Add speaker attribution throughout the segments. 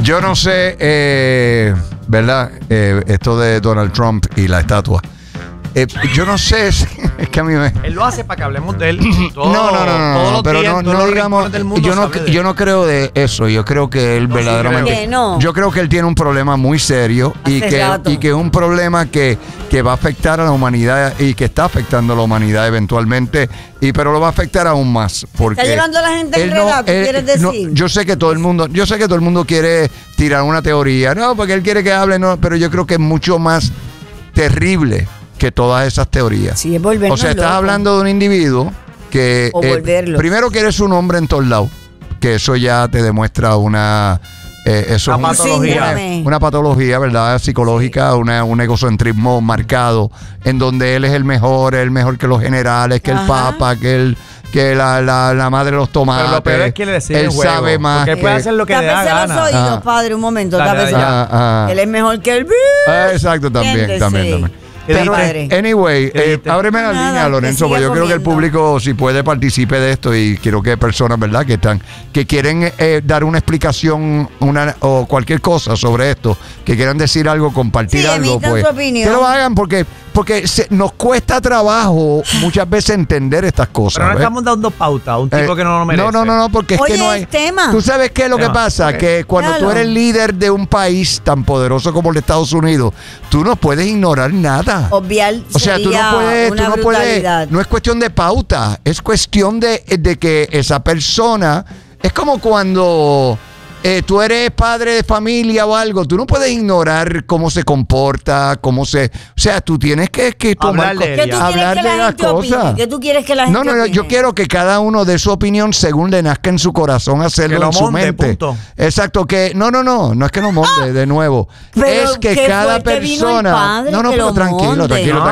Speaker 1: Yo no sé, ¿verdad? Esto de Donald Trump y la estatua. Yo no sé, es que a mí me...
Speaker 2: Él lo hace para que hablemos de él.
Speaker 1: No, pero no digamos, yo no creo de eso. Yo creo que él verdaderamente... Yo creo que él tiene un problema muy serio y que es un problema que va a afectar a la humanidad y que está afectando a la humanidad eventualmente, pero lo va a afectar aún más. Porque
Speaker 3: está llevando a la gente enredada, ¿qué quieres decir?
Speaker 1: Yo sé que todo el mundo quiere tirar una teoría, porque él quiere que hable, pero yo creo que es mucho más terrible que todas esas teorías.
Speaker 3: Sí, es volvernos
Speaker 1: estás
Speaker 3: loco.
Speaker 1: hablando de un individuo que primero que eres un hombre en todos lados, que eso ya te demuestra una patología, ¿verdad? Psicológica, un egocentrismo marcado, en donde él es el mejor que los generales, que el papa, que la madre de los tomates.
Speaker 2: Pero lo peor es que le decide
Speaker 1: él sabe más.
Speaker 2: Porque él puede hacer lo que le da gana.
Speaker 3: Los oídos, padre, un momento. Él es mejor que el...
Speaker 1: Exacto, también. Pero, anyway, ábreme la línea, Lorenzo, porque yo creo que el público, si puede, participe de esto, y quiero que personas, ¿verdad?, que quieren dar una explicación o cualquier cosa sobre esto, que quieran decir algo, compartir algo, pues que lo hagan, porque nos cuesta trabajo muchas veces entender estas cosas.
Speaker 2: Pero no estamos dando pauta a un tipo que no lo merece.
Speaker 1: No, porque es que no hay
Speaker 3: tema.
Speaker 1: ¿Tú sabes qué es lo que pasa? Que cuando tú eres líder de un país tan poderoso como el de Estados Unidos, tú no puedes ignorar nada.
Speaker 3: Obviar,
Speaker 1: o sea, tú no puedes, no es cuestión de pauta, es cuestión de que esa persona, es como cuando tú eres padre de familia o algo, tú no puedes ignorar cómo se comporta, o sea, tú tienes que tomar hablar de las cosas.
Speaker 3: ¿Qué tú quieres que la gente opine?
Speaker 1: Yo quiero que cada uno dé su opinión según le nazca en su corazón, hacerlo en su mente.
Speaker 2: Punto.
Speaker 1: Exacto, que no es que no monte de nuevo. Es que cada persona, pero tranquilo.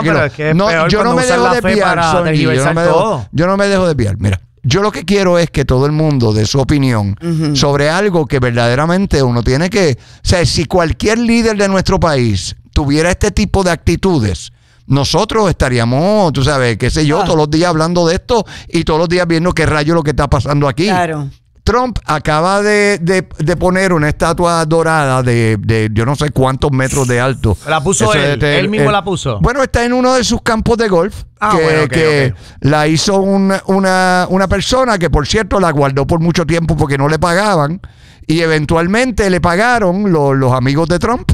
Speaker 1: No, yo no me dejo desviar, yo no me dejo desviar. Mira, yo lo que quiero es que todo el mundo dé su opinión sobre algo que verdaderamente uno tiene que... O sea, si cualquier líder de nuestro país tuviera este tipo de actitudes, nosotros estaríamos, tú sabes, qué sé yo, todos los días hablando de esto y todos los días viendo qué rayo lo que está pasando aquí.
Speaker 3: Claro.
Speaker 1: Trump acaba de poner una estatua dorada de yo no sé cuántos metros de alto.
Speaker 2: La puso él mismo la puso.
Speaker 1: Bueno, está en uno de sus campos de golf que la hizo una persona que, por cierto, la guardó por mucho tiempo porque no le pagaban, y eventualmente le pagaron los amigos de Trump.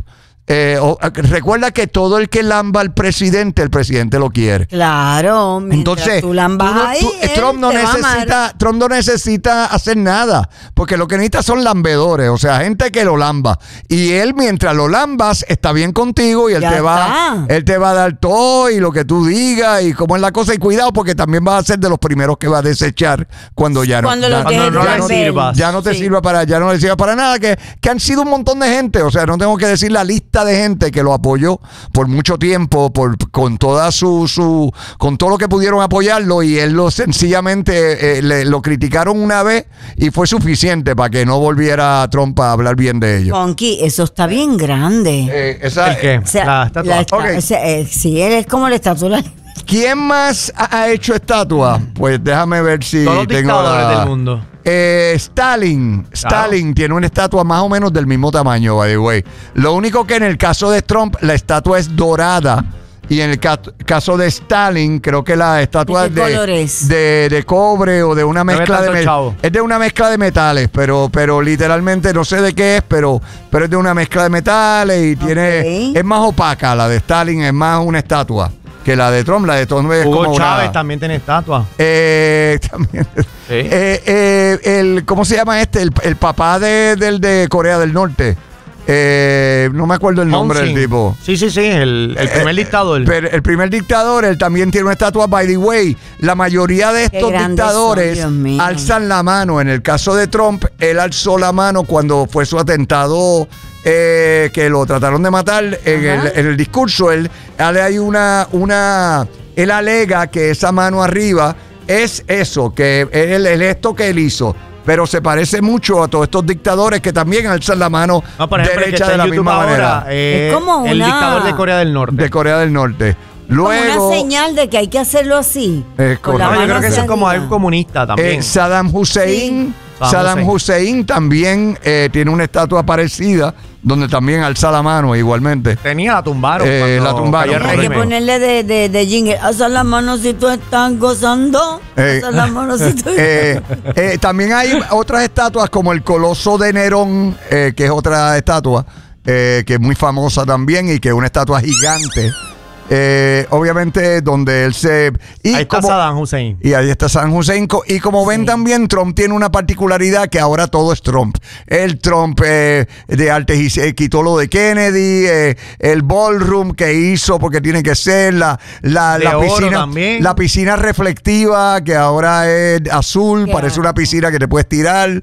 Speaker 1: Recuerda que todo el que lamba al presidente, el presidente lo quiere.
Speaker 3: Claro,
Speaker 1: entonces
Speaker 3: tú lambas ahí,
Speaker 1: Trump no necesita hacer nada, porque lo que necesita son lambedores, o sea, gente que lo lamba, y él, mientras lo lambas, está bien contigo, y él te va a dar todo y lo que tú digas y cómo es la cosa, y cuidado, porque también vas a ser de los primeros que va a desechar cuando ya no te sirva para nada, que han sido un montón de gente. O sea, no tengo que decir la lista de gente que lo apoyó por mucho tiempo, con todo lo que pudieron apoyarlo, y él sencillamente lo criticaron una vez y fue suficiente para que no volviera Trump a hablar bien de ellos.
Speaker 3: Conky, eso está bien grande.
Speaker 2: ¿El qué?
Speaker 3: O sea, la estatua. Sí, él es como la estatua.
Speaker 1: ¿Quién más ha hecho estatua? Pues déjame ver si
Speaker 2: todos los dictadores del mundo.
Speaker 1: Stalin tiene una estatua más o menos del mismo tamaño, by the way. Lo único que en el caso de Trump la estatua es dorada, y en el caso de Stalin creo que la estatua es de cobre o de una mezcla es de una mezcla de metales, pero literalmente no sé de qué es, pero es de una mezcla de metales, y es más opaca. La de Stalin es más una estatua que la de Trump. La de Trump es
Speaker 2: Hugo Chávez también tiene estatua.
Speaker 1: También. ¿Sí? ¿Cómo se llama este? El papá del de Corea del Norte. No me acuerdo el nombre del tipo.
Speaker 2: Sí. El primer dictador.
Speaker 1: Pero el primer dictador, él también tiene una estatua. By the way, la mayoría de estos dictadores alzan la mano. En el caso de Trump, él alzó la mano cuando fue su atentado, que lo trataron de matar. En el discurso, él alega que esa mano arriba es eso, que el gesto que él hizo. Pero se parece mucho a todos estos dictadores que también alzan la mano derecha de la misma manera.
Speaker 3: Es como
Speaker 2: el dictador de Corea del Norte.
Speaker 1: De Corea del Norte. Luego,
Speaker 3: como una señal de que hay que hacerlo así.
Speaker 2: Yo creo que eso es como algo comunista también.
Speaker 1: Saddam Hussein. Saddam Hussein también tiene una estatua parecida, donde también alza la mano igualmente.
Speaker 2: La tumbaron.
Speaker 1: La tumbaron.
Speaker 3: Hay que ponerle de jingle. Alza la mano si tú estás gozando. Alza la mano si tú...
Speaker 1: También hay otras estatuas como el Coloso de Nerón, que es otra estatua que es muy famosa también y que es una estatua gigante. Obviamente donde él se...
Speaker 2: ahí está Saddam Hussein.
Speaker 1: Y ahí está Saddam Hussein. Y como ven también, Trump tiene una particularidad que ahora todo es Trump. El Trump de antes quitó lo de Kennedy, el ballroom que hizo porque tiene que ser la piscina, la piscina reflectiva que ahora es azul, parece una piscina que te puedes tirar.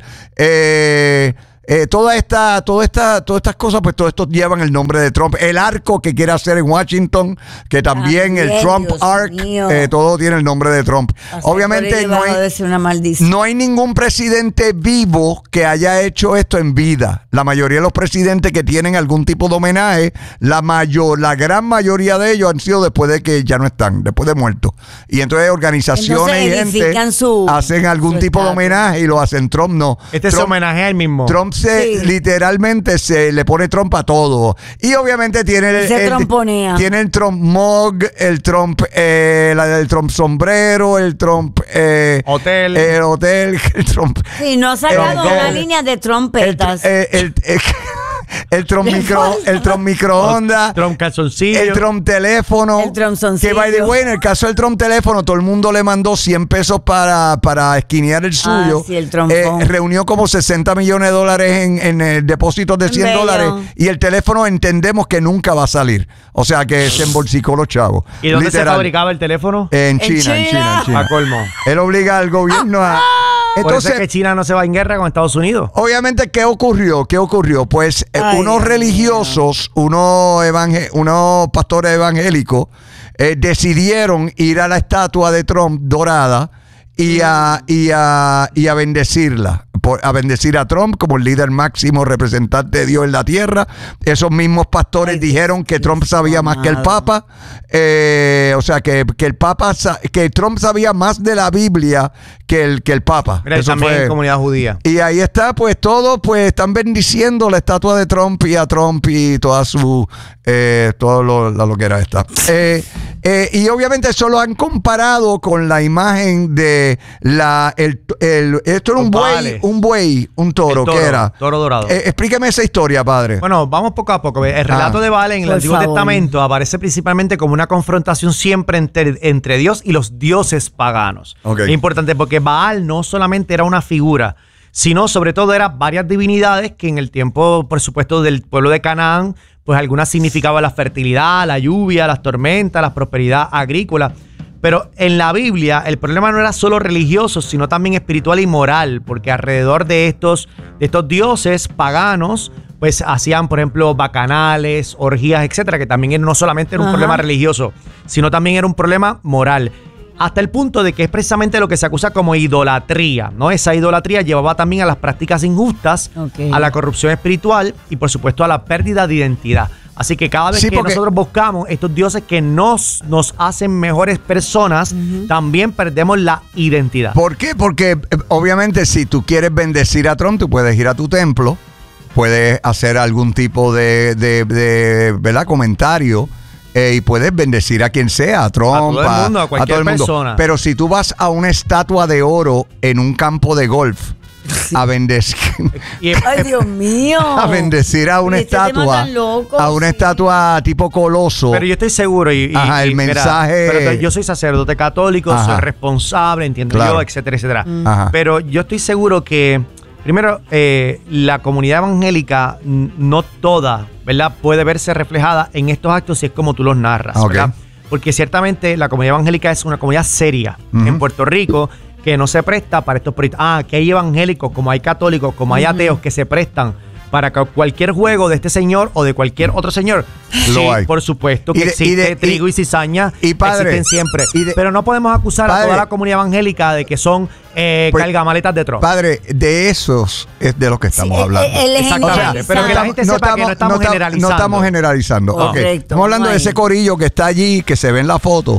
Speaker 1: Todas estas cosas, pues todo esto llevan el nombre de Trump. El arco que quiere hacer en Washington, que también el Trump Arc, todo tiene el nombre de Trump. Obviamente no hay ningún presidente vivo que haya hecho esto en vida. La mayoría de los presidentes que tienen algún tipo de homenaje, la gran mayoría de ellos han sido después de que ya no están, después de muertos. Y entonces organizaciones y gente hacen algún tipo de homenaje y lo hacen. Trump no.
Speaker 2: Se homenajea él mismo.
Speaker 1: Trump literalmente se le pone Trump a todo. Y obviamente tiene tiene el Trump mug, el Trump el Trump sombrero, el Trump
Speaker 2: hotel,
Speaker 1: el Trump.
Speaker 3: Sí, no ha sacado una línea de trompetas.
Speaker 1: El Trump microondas,
Speaker 2: Trump calzoncillo,
Speaker 1: el Trump teléfono,
Speaker 3: el Trump soncillo.
Speaker 1: Que by the way, en el caso del Trump teléfono, todo el mundo le mandó $100 para esquinear el suyo.
Speaker 3: Sí, el Trump
Speaker 1: reunió como $60 millones en depósitos de $100 y el teléfono entendemos que nunca va a salir. O sea que se embolsicó los chavos.
Speaker 2: ¿Y dónde se fabricaba el teléfono?
Speaker 1: En China.
Speaker 2: A colmo.
Speaker 1: Él obliga al gobierno a...
Speaker 2: Entonces, ¿por eso es que China no se va en guerra con Estados Unidos?
Speaker 1: Obviamente, ¿qué ocurrió? Pues unos religiosos, unos pastores evangélicos, decidieron ir a la estatua de Trump dorada y a bendecirla. A bendecir a Trump como el líder máximo representante de Dios en la tierra. Esos mismos pastores dijeron que Trump sabía más que el Papa. O sea, que el Papa, que Trump sabía más de la Biblia que el Papa.
Speaker 2: Mira, eso también en comunidad judía.
Speaker 1: Y ahí está, pues todos pues están bendiciendo la estatua de Trump y a Trump y toda su todo lo que era esta. Y obviamente eso lo han comparado con la imagen de esto era un toro, ¿qué era?
Speaker 2: Toro dorado.
Speaker 1: Explíqueme esa historia, padre.
Speaker 2: Bueno, vamos poco a poco. El relato de Baal en el Antiguo Testamento aparece principalmente como una confrontación siempre entre Dios y los dioses paganos.
Speaker 1: Okay.
Speaker 2: Es importante porque Baal no solamente era una figura, sino sobre todo eran varias divinidades que en el tiempo, por supuesto, del pueblo de Canaán, pues algunas significaban la fertilidad, la lluvia, las tormentas, la prosperidad agrícola. Pero en la Biblia el problema no era solo religioso, sino también espiritual y moral, porque alrededor de estos dioses paganos, pues hacían, por ejemplo, bacanales, orgías, etcétera, que también no solamente era un problema religioso, sino también era un problema moral. Hasta el punto de que es precisamente lo que se acusa como idolatría, ¿no? Esa idolatría llevaba también a las prácticas injustas, a la corrupción espiritual y, por supuesto, a la pérdida de identidad. Así que cada vez que nosotros buscamos estos dioses que nos hacen mejores personas, también perdemos la identidad.
Speaker 1: ¿Por qué? Porque obviamente si tú quieres bendecir a Trump, tú puedes ir a tu templo, puedes hacer algún tipo de ¿verdad? Comentario. Y puedes bendecir a quien sea, a Trump,
Speaker 2: a todo el mundo, a cualquier persona.
Speaker 1: Pero si tú vas a una estatua de oro en un campo de golf a bendecir,
Speaker 3: ay, Dios mío,
Speaker 1: a bendecir a una estatua, estatua tipo Coloso.
Speaker 2: Pero yo estoy seguro el
Speaker 1: mensaje.
Speaker 2: Mira, pero yo soy sacerdote católico, soy responsable, entiendo yo, etcétera, etcétera. Pero yo estoy seguro que primero, la comunidad evangélica, no toda, ¿verdad?, puede verse reflejada en estos actos si es como tú los narras, ¿verdad? Porque ciertamente la comunidad evangélica es una comunidad seria en Puerto Rico que no se presta para estos proyectos. Que hay evangélicos, como hay católicos, como hay ateos que se prestan para cualquier juego de este señor o de cualquier otro señor. Sí, por supuesto que existe trigo y cizaña, existen siempre. Pero no podemos acusar a toda la comunidad evangélica de que son cargamaletas de Trump.
Speaker 1: Padre, de esos es de los que estamos hablando.
Speaker 2: Exactamente. Pero que la gente sepa que no estamos generalizando.
Speaker 1: No estamos generalizando. Estamos hablando de ese corillo que está allí, que se ve en la foto,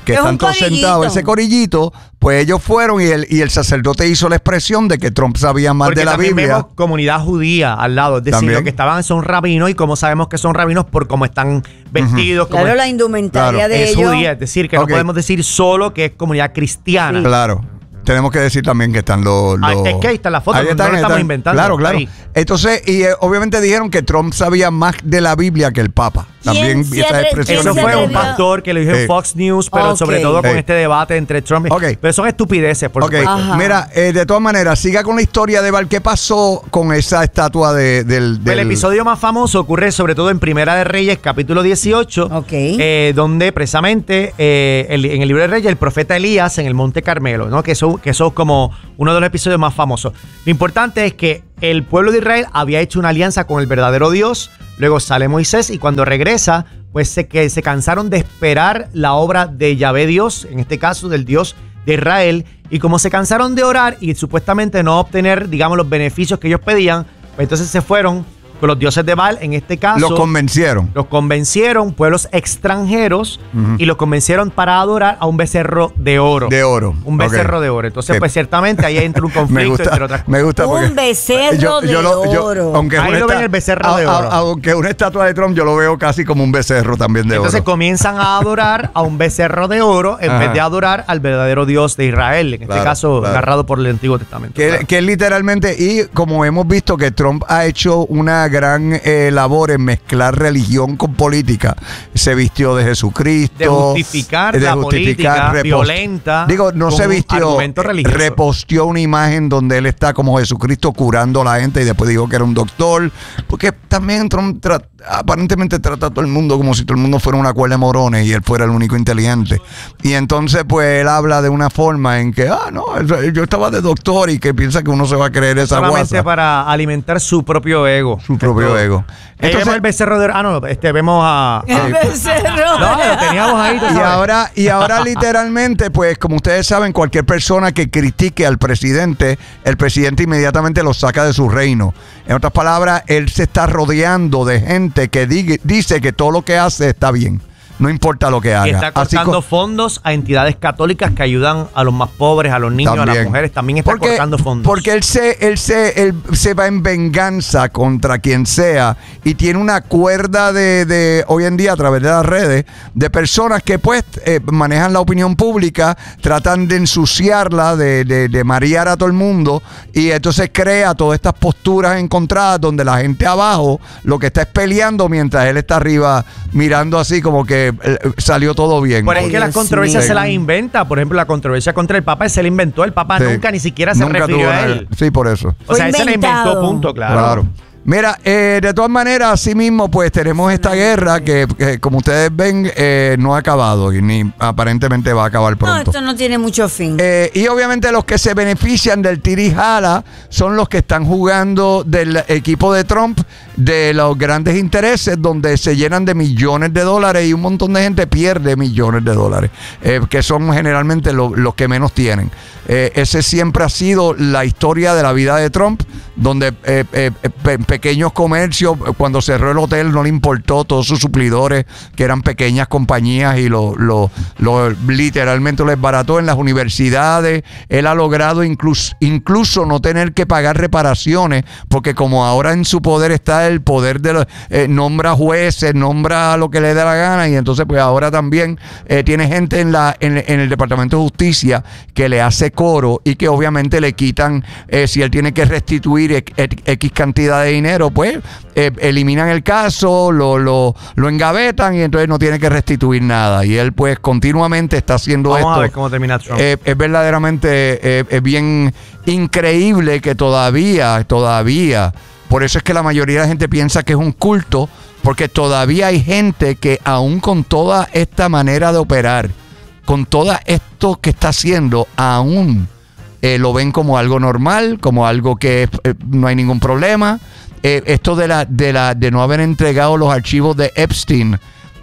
Speaker 1: que están todos sentados, ese corillito, pues ellos fueron y el sacerdote hizo la expresión de que Trump sabía más de la Biblia.
Speaker 2: Vemos comunidad judía al lado, es decir, ¿también? Lo que estaban son rabinos, y como sabemos que son rabinos por cómo están vestidos.
Speaker 3: Claro, como la indumentaria de
Speaker 2: ellos. Es judía, es decir, que no podemos decir solo que es comunidad cristiana.
Speaker 1: Sí. Claro. Tenemos que decir también que están los...
Speaker 2: Es que ahí está la foto, no lo estamos inventando.
Speaker 1: Claro. Ahí. Entonces, obviamente dijeron que Trump sabía más de la Biblia que el Papa. También esa expresión.
Speaker 2: Eso fue un pastor que lo dijo en Fox News, pero sobre todo con este debate entre Trump y... Pero son estupideces, por supuesto.
Speaker 1: Mira, de todas maneras, siga con la historia de Val. ¿Qué pasó con esa estatua del...
Speaker 2: El episodio más famoso ocurre sobre todo en Primera de Reyes, capítulo 18, donde precisamente en el libro de Reyes, el profeta Elías en el Monte Carmelo, ¿no? Que eso es como uno de los episodios más famosos. Lo importante es que el pueblo de Israel había hecho una alianza con el verdadero Dios, luego sale Moisés y cuando regresa, pues se cansaron de esperar la obra de Yahvé Dios, en este caso del Dios de Israel, y como se cansaron de orar y supuestamente no obtener, digamos, los beneficios que ellos pedían, pues entonces se fueron con los dioses de Baal, en este caso.
Speaker 1: Los convencieron
Speaker 2: pueblos extranjeros y los convencieron para adorar a un becerro de oro. Un becerro de oro. Entonces, pues ciertamente ahí entra un conflicto entre otras cosas.
Speaker 1: Me gusta porque
Speaker 3: un becerro de oro.
Speaker 1: Aunque
Speaker 2: ahí lo ven el becerro de oro.
Speaker 1: Aunque una estatua de Trump yo lo veo casi como un becerro también de oro.
Speaker 2: Entonces comienzan a adorar a un becerro de oro en vez de adorar al verdadero Dios de Israel. En este caso, narrado por el Antiguo Testamento.
Speaker 1: Que literalmente, y como hemos visto que Trump ha hecho una gran labor en mezclar religión con política. Se vistió de Jesucristo.
Speaker 2: De justificar la política violenta.
Speaker 1: Digo, no se vistió, reposteó una imagen donde él está como Jesucristo curando a la gente y después dijo que era un doctor. Porque también Trump aparentemente trata a todo el mundo como si todo el mundo fuera una cuerda de morones y él fuera el único inteligente. Y entonces pues él habla de una forma en que, yo estaba de doctor y que piensa que uno se va a creer esa guasa.
Speaker 2: Solamente para alimentar su propio ego.
Speaker 1: Ego.
Speaker 2: Entonces, el becerro de oro. Vemos a...
Speaker 3: El becerro.
Speaker 2: No, lo teníamos ahí.
Speaker 1: Y ahora literalmente, pues, como ustedes saben, cualquier persona que critique al presidente, el presidente inmediatamente lo saca de su reino. En otras palabras, él se está rodeando de gente que dice que todo lo que hace está bien. No importa lo que haga.
Speaker 2: Y está cortando fondos a entidades católicas que ayudan a los más pobres, a los niños, a las mujeres. También está cortando fondos.
Speaker 1: Porque él se va en venganza contra quien sea y tiene una cuerda de hoy en día a través de las redes de personas que pues manejan la opinión pública, tratan de ensuciarla, de marear a todo el mundo y entonces crea todas estas posturas encontradas donde la gente abajo lo que está es peleando mientras él está arriba mirando así como que salió todo bien.
Speaker 2: Pero es que las controversias se las inventa. Por ejemplo, la controversia contra el Papa se la inventó. El Papa nunca ni siquiera se refirió a él.
Speaker 1: Sí, por eso.
Speaker 2: O sea, él se la inventó, punto, claro.
Speaker 1: Mira, de todas maneras, así mismo, pues tenemos esta guerra que como ustedes ven, no ha acabado y ni aparentemente va a acabar pronto.
Speaker 3: No, esto no tiene mucho fin.
Speaker 1: Y obviamente los que se benefician del tirijala son los que están jugando del equipo de Trump, de los grandes intereses, donde se llenan de millones de dólares y un montón de gente pierde millones de dólares, que son generalmente los que menos tienen. Ese siempre ha sido la historia de la vida de Trump, donde pequeños comercios, cuando cerró el hotel no le importó todos sus suplidores, que eran pequeñas compañías, y literalmente les barató. En las universidades él ha logrado incluso no tener que pagar reparaciones, porque como ahora en su poder está el poder de nombra jueces, nombra lo que le dé la gana, y entonces pues ahora también tiene gente en el Departamento de Justicia que le hace coro y que obviamente le quitan, si él tiene que restituir X cantidad de dinero, pues eliminan el caso, lo engavetan y entonces no tiene que restituir nada. Y él pues continuamente está haciendo esto.
Speaker 2: Vamos a ver cómo termina Trump.
Speaker 1: Es verdaderamente bien increíble que todavía, por eso es que la mayoría de la gente piensa que es un culto, porque todavía hay gente que aún con toda esta manera de operar, con todo esto que está haciendo, aún lo ven como algo normal, como algo que no hay ningún problema. Esto de no haber entregado los archivos de Epstein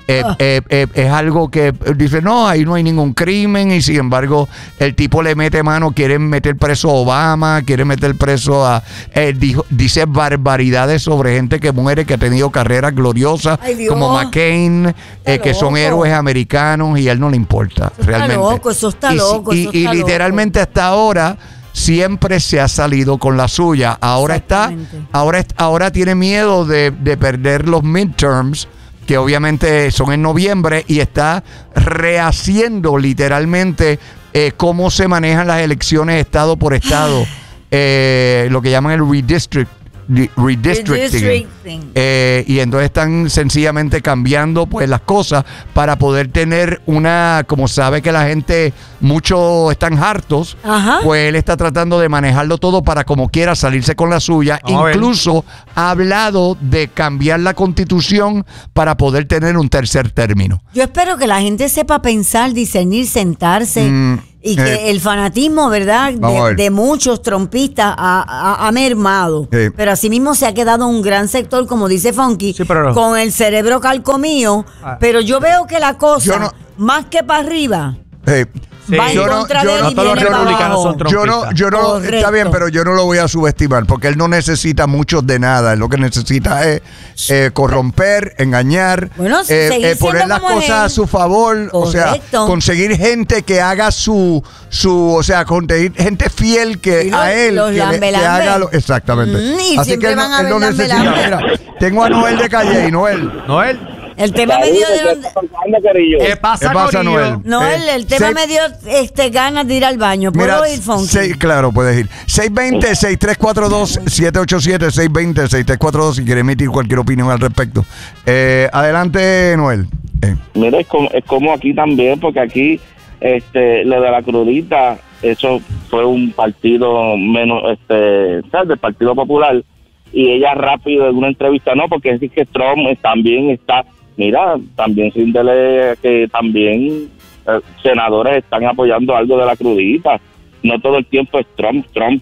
Speaker 1: Es algo que dice, no, ahí no hay ningún crimen, y sin embargo el tipo le mete mano, quieren meter preso a Obama, quieren meter preso a... dice barbaridades sobre gente mujeres que ha tenido carreras gloriosas, como McCain, que son héroes americanos, y a él no le importa,
Speaker 3: eso
Speaker 1: realmente.
Speaker 3: Está loco, eso está loco.
Speaker 1: Y literalmente hasta ahora siempre se ha salido con la suya. Ahora ahora tiene miedo de perder los midterms, que obviamente son en noviembre, y está rehaciendo literalmente cómo se manejan las elecciones estado por estado, lo que llaman el redistricting. Y entonces están sencillamente cambiando pues las cosas para poder tener como sabe que la gente, muchos están hartos, pues él está tratando de manejarlo todo para como quiera salirse con la suya. Incluso ha hablado de cambiar la constitución para poder tener un tercer término.
Speaker 3: Yo espero que la gente sepa pensar, discernir, sentarse. Y que el fanatismo, ¿verdad?, de muchos trompistas ha mermado. Pero asimismo se ha quedado un gran sector, como dice Funky, con el cerebro calcomido. Pero yo veo que la cosa, más que para arriba, va en contra de él y viene para abajo.
Speaker 1: Yo no, está bien, pero yo no lo voy a subestimar, porque él no necesita muchos de nada. Él lo que necesita es corromper, engañar, poner las cosas a su favor. Correcto. O sea, conseguir gente que haga o sea, conseguir gente fiel a él, que haga exactamente. Así que él no necesita. Mira, tengo a Noel de Calle. Noel.
Speaker 3: El tema me dio
Speaker 2: ¿Qué pasa,
Speaker 1: Noel?
Speaker 3: Noel, el tema me dio ganas de ir al baño. ¿Puedo ir, Funky?
Speaker 1: Claro, puedes ir. 620-6342-787, 620-6342, si quieres emitir cualquier opinión al respecto. Adelante, Noel.
Speaker 4: Mira, es como aquí también, porque aquí lo de la crudita, eso fue un partido menos, ¿sabes? Del Partido Popular, y ella rápido en una entrevista, no, porque es que Trump también está... Mira, también sin que también senadores están apoyando algo de la crudita. No todo el tiempo es Trump.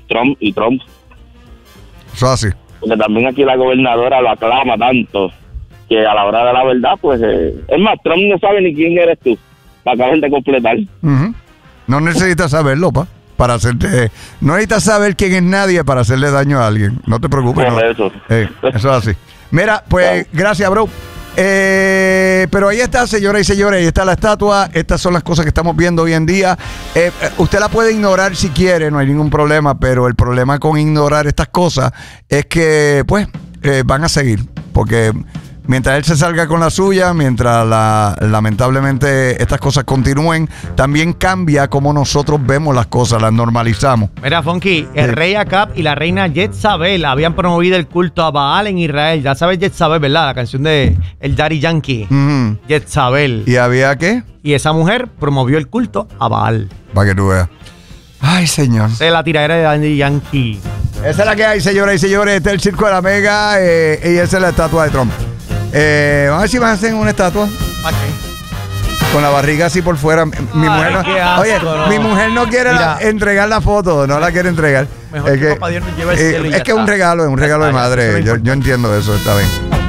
Speaker 1: Eso así.
Speaker 4: Porque también aquí la gobernadora lo aclama tanto que a la hora de la verdad, pues... es más, Trump no sabe ni quién eres tú, para acabar de completar.
Speaker 1: No necesitas saberlo, para hacerte... No necesitas saber quién es nadie para hacerle daño a alguien. No te preocupes.
Speaker 4: Por eso.
Speaker 1: Eso es así. Mira, pues, gracias, bro. Pero ahí está, señoras y señores, ahí está la estatua. Estas son las cosas que estamos viendo hoy en día. Usted la puede ignorar si quiere, no hay ningún problema, pero el problema con ignorar estas cosas es que pues van a seguir, porque mientras él se salga con la suya, mientras lamentablemente estas cosas continúen, también cambia cómo nosotros vemos las cosas, las normalizamos.
Speaker 2: Mira, Funky, el rey Acab y la reina Jezabel habían promovido el culto a Baal en Israel. Ya sabes Jezabel, ¿verdad? La canción de el Daddy Yankee. Jezabel.
Speaker 1: ¿Y había qué?
Speaker 2: Y esa mujer promovió el culto a Baal.
Speaker 1: Para que tú veas. Ay, señor.
Speaker 2: Esa es la tiradera de Daddy Yankee.
Speaker 1: Esa es la que hay, señoras y señores. Este es el Circo de la Mega y esa es la estatua de Trump. Vamos a ver si me hacen una estatua. Con la barriga así por fuera. Mi mujer no quiere entregar la foto, no la quiere entregar.
Speaker 2: Mejor que papá Dios nos lleve al cielo y
Speaker 1: es que es un regalo de madre. Yo entiendo eso, está bien.